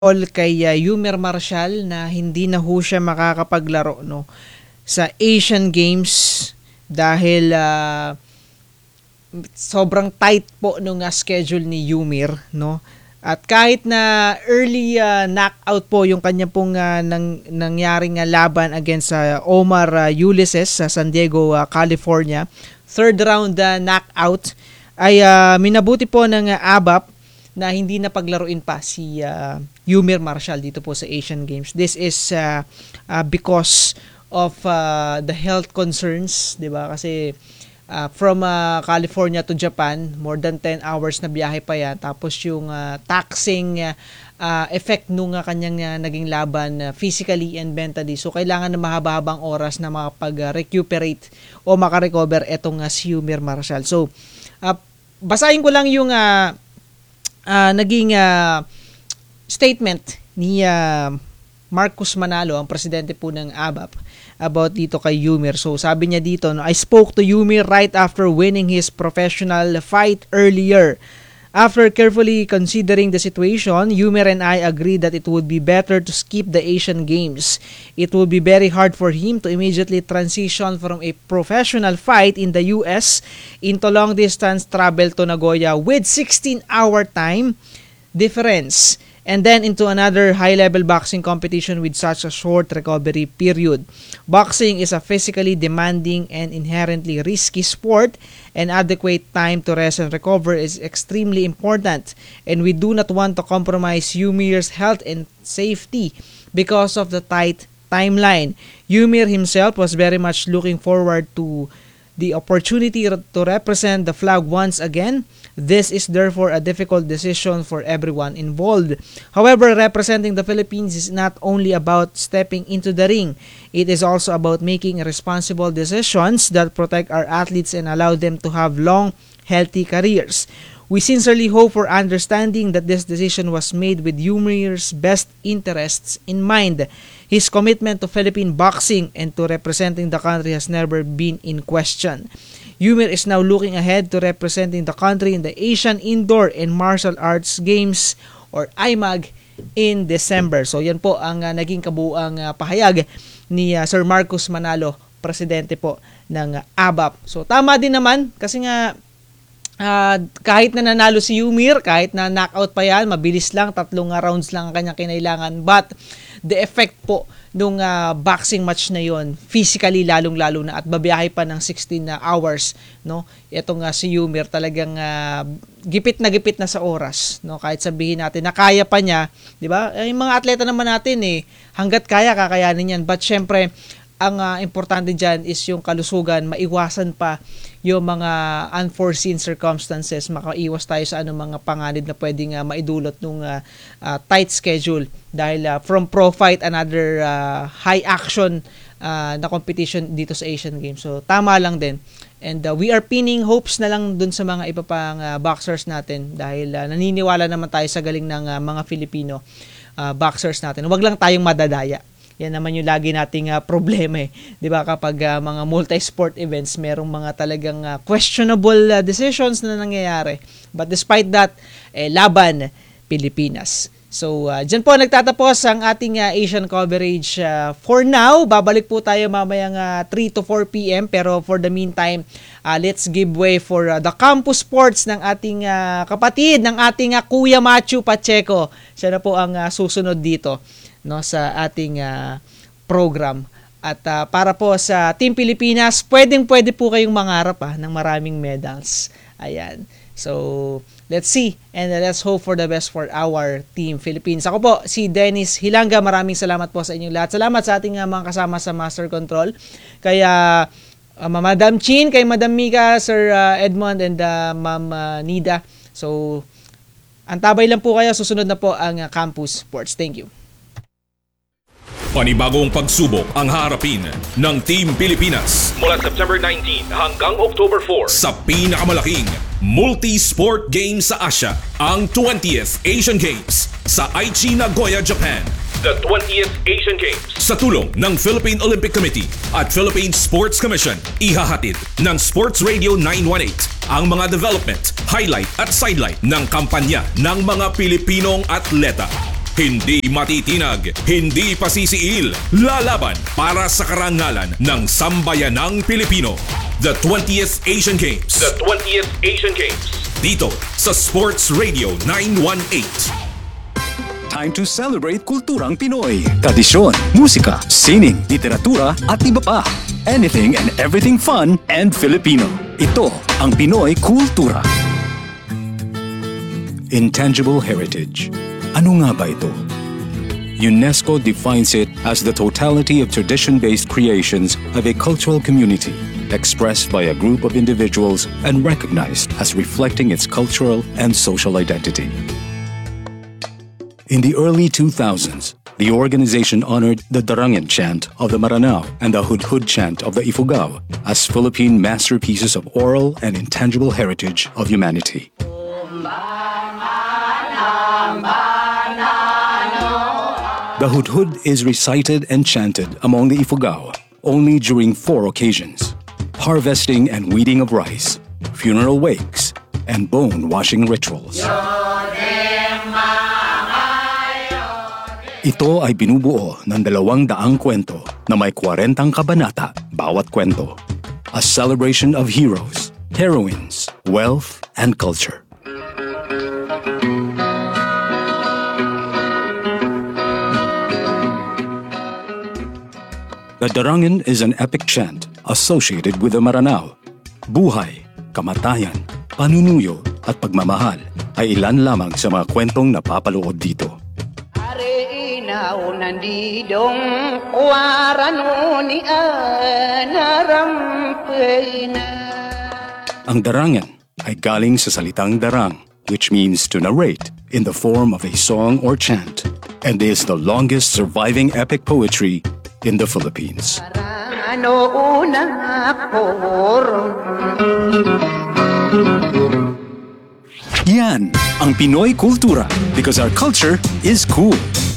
all kay Yumer Marshall na hindi na ho siya makakapaglaro no sa Asian Games dahil sobrang tight po nung schedule ni Yumer no. At kahit na early knockout po yung kanya pong nangyaring laban against Omar Ulysses sa San Diego, California, third round knockout, ay minabuti po ng ABAP na hindi na paglaruin pa si Yumer Marshall dito po sa Asian Games. This is because of the health concerns, 'di ba? Kasi from California to Japan, more than 10 hours na biyahe pa yan. Tapos yung taxing effect nung kanyang naging laban physically and mentally. So kailangan na mahaba-habang oras na makapag-recuperate o makarecover etong si Yumer Marshall. So basahin ko lang yung naging statement ni Marcos Manalo, ang presidente po ng ABAP, about dito kay Yumer. So sabi niya dito, no, I spoke to Yumer right after winning his professional fight earlier. After carefully considering the situation, Yumer and I agreed that it would be better to skip the Asian Games. It would be very hard for him to immediately transition from a professional fight in the US into long-distance travel to Nagoya with 16-hour time difference, and then into another high-level boxing competition with such a short recovery period. Boxing is a physically demanding and inherently risky sport, and adequate time to rest and recover is extremely important, and we do not want to compromise Yumir's health and safety because of the tight timeline. Yumir himself was very much looking forward to the opportunity to represent the flag once again. This is therefore a difficult decision for everyone involved. However, representing the Philippines is not only about stepping into the ring. It is also about making responsible decisions that protect our athletes and allow them to have long, healthy careers. We sincerely hope for understanding that this decision was made with Yumir's best interests in mind. His commitment to Philippine boxing and to representing the country has never been in question. Yumir is now looking ahead to representing the country in the Asian Indoor and Martial Arts Games or IMAG in December. So yan po ang naging kabuuang pahayag ni Sir Marcos Manalo, presidente po ng ABAP. So tama din naman kasi nga kahit na nanalo si Yumir, kahit na knockout pa yan, mabilis lang, 3 rounds lang ang kanyang kinailangan. But the effect po nung boxing match na yon, physically lalong-lalo na, at babiyahe pa ng 16 hours, no? Itong si Yumir talagang gipit na sa oras, no? Kahit sabihin natin na kaya pa niya, 'di ba? Yung mga atleta naman natin hangga't kaya kakayanin yan. But syempre, ang importante diyan is yung kalusugan, maiwasan pa yung mga unforeseen circumstances, makaiwas tayo sa mga panganib na pwedeng maidulot nung tight schedule dahil from pro fight another high action na competition dito sa Asian Games. So tama lang din. And we are pinning hopes na lang dun sa mga iba pang boxers natin dahil naniniwala naman tayo sa galing ng mga Filipino boxers natin. Huwag lang tayong madadaya. Yan naman yung lagi nating problema 'di ba, kapag mga multi-sport events, merong mga talagang questionable decisions na nangyayari. But despite that, laban Pilipinas. So diyan po nagtatapos ang ating Asian coverage for now. Babalik po tayo mamayang 3 to 4 PM, pero for the meantime, let's give way for the campus sports ng ating kapatid, ng ating Kuya Machu Pacheco. Siya na po ang susunod dito, no, sa ating program. At para po sa Team Pilipinas, pwede po kayong mangarap ng maraming medals. Ayan. So, let's see and let's hope for the best for our Team Philippines. Ako po, si Dennis Hilanga. Maraming salamat po sa inyong lahat. Salamat sa ating mga kasama sa Master Control. Kaya Madam Chin, kay Madam Mika, Sir Edmond, and Ma'am Nida. So, antabay lang po kayo. Susunod na po ang Campus Sports. Thank you. Panibagong pagsubok ang haharapin ng Team Pilipinas mula September 19 hanggang October 4 sa pinakamalaking multi-sport games sa Asia, ang 20th Asian Games sa Aichi, Nagoya, Japan. The 20th Asian Games sa tulong ng Philippine Olympic Committee at Philippine Sports Commission, ihahatid ng Sports Radio 918 ang mga development, highlight at sidelight ng kampanya ng mga Pilipinong atleta. Hindi matitinag, hindi pasisiil. Lalaban para sa karangalan ng sambayanang Pilipino. The 20th Asian Games. The 20th Asian Games. Dito sa Sports Radio 918. Time to celebrate kulturang Pinoy. Tradisyon, musika, sining, literatura at iba pa. Anything and everything fun and Filipino. Ito ang Pinoy Kultura. Intangible heritage. Ano nga ba ito? UNESCO defines it as the totality of tradition-based creations of a cultural community expressed by a group of individuals and recognized as reflecting its cultural and social identity. In the early 2000s, the organization honored the Darangen chant of the Maranao and the Hudhud chant of the Ifugao as Philippine masterpieces of oral and intangible heritage of humanity. The Hudhud is recited and chanted among the Ifugao only during 4 occasions: harvesting and weeding of rice, funeral wakes, and bone-washing rituals. Ito ay binubuo ng 200 kwento na may 40 kabanata bawat kwento. A celebration of heroes, heroines, wealth, and culture. The Darangen is an epic chant associated with the Maranao. Buhay, kamatayan, panunuyo at pagmamahal ay ilan lamang sa mga kwentong napapaloob dito. Ang darangan ay galing sa salitang darang, which means to narrate in the form of a song or chant, and is the longest surviving epic poetry in the Philippines. Yan ang Pinoy Kultura, because our culture is cool.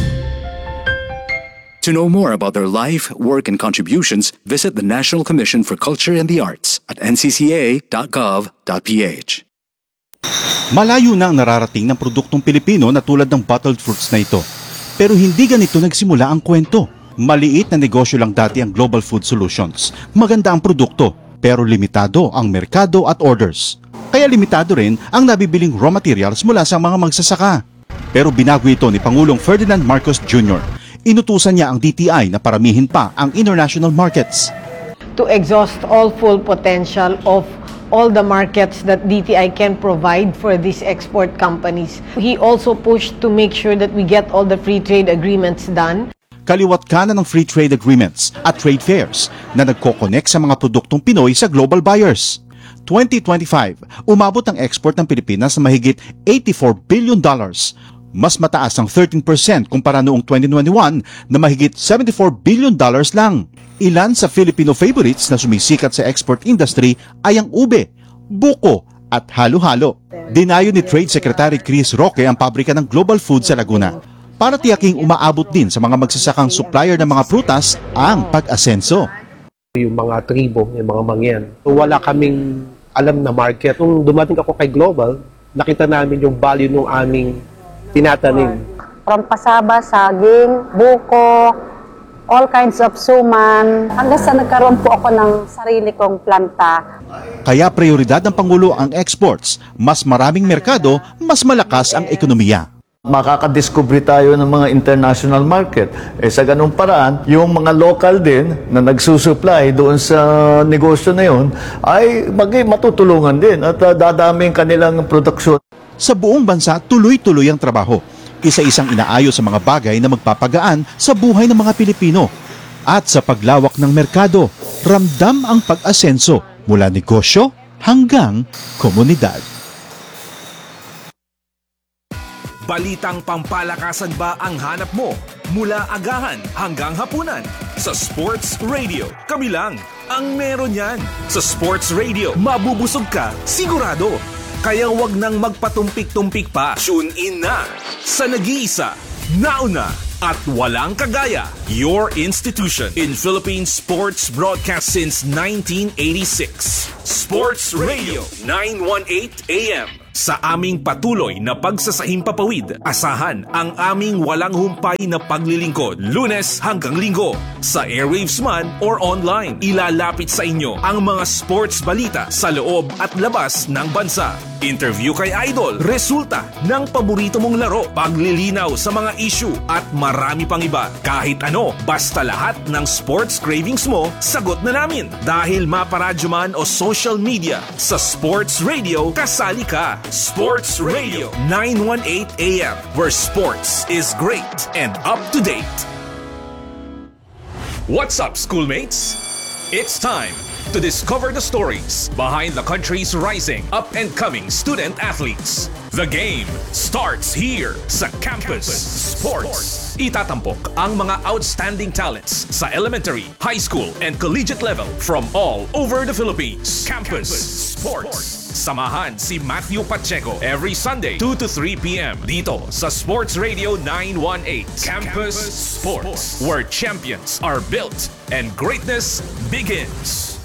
To know more about their life, work, and contributions, visit the National Commission for Culture and the Arts at ncca.gov.ph. Malayo na ang nararating ng produktong Pilipino na tulad ng bottled fruits na ito. Pero hindi ganito nagsimula ang kwento. Maliit na negosyo lang dati ang Global Food Solutions. Maganda ang produkto, pero limitado ang merkado at orders. Kaya limitado rin ang nabibiling raw materials mula sa mga magsasaka. Pero binago ito ni Pangulong Ferdinand Marcos Jr. Inutusan niya ang DTI na paramihin pa ang international markets. To exhaust all full potential of all the markets that DTI can provide for these export companies. He also pushed to make sure that we get all the free trade agreements done. Kaliwat kanan ng free trade agreements at trade fairs na nagko-connect sa mga produktong Pinoy sa global buyers. 2025, umabot ang export ng Pilipinas sa mahigit $84 billion. Mas mataas ang 13% kumpara noong 2021 na mahigit $74 billion lang. Ilan sa Filipino favorites na sumisikat sa export industry ay ang ube, buko at halo-halo. Dinayo ni Trade Secretary Chris Roque ang pabrika ng Global Food sa Laguna para tiyaking umaabot din sa mga magsasakang supplier ng mga prutas ang pag-asenso. Yung mga tribo, yung mga mangyan, wala kaming alam na market. Nung dumating ako kay Global, nakita namin yung value ng aming tinatanim. From pasaba, saging, buko, all kinds of suman. Hanggang sa nagkaroon po ako ng sarili kong planta. Kaya prioridad ng Pangulo ang exports. Mas maraming merkado, mas malakas ang ekonomiya. Makakadiscover tayo ng mga international market. Sa ganung paraan, yung mga local din na nagsusupply doon sa negosyo na yun ay matutulungan din at dadami kanilang produksyon. Sa buong bansa, tuloy-tuloy ang trabaho. Isa-isang inaayos sa mga bagay na magpapagaan sa buhay ng mga Pilipino. At sa paglawak ng merkado, ramdam ang pag-asenso mula negosyo hanggang komunidad. Balitang pampalakasan ba ang hanap mo? Mula agahan hanggang hapunan. Sa Sports Radio, kami lang ang meron yan. Sa Sports Radio, mabubusog ka, sigurado. Kaya wag nang magpatumpik-tumpik pa. Tune in na sa nag-iisa, nauna at walang kagaya. Your institution in Philippine sports broadcast since 1986. Sports Radio 918 AM. Sa aming patuloy na pagsasahimpapawid, asahan ang aming walang humpay na paglilingkod. Lunes hanggang Linggo, sa airwaves man or online, ilalapit sa inyo ang mga sports balita sa loob at labas ng bansa. Interview kay Idol, resulta ng paborito mong laro, paglilinaw sa mga issue at marami pang iba. Kahit ano, basta lahat ng sports cravings mo, sagot na namin. Dahil maparadyo man o social media, sa Sports Radio, kasali ka. Sports Radio 918 AM, where sports is great and up to date. What's up, schoolmates? It's time to discover the stories behind the country's rising up-and-coming student athletes. The game starts here sa Campus Sports. Itatampok ang mga outstanding talents sa elementary, high school, and collegiate level from all over the Philippines. Campus Sports. Samahan si Matthew Pacheco every Sunday 2 to 3 p.m. dito sa Sports Radio 918. Campus Sports, where champions are built and greatness begins.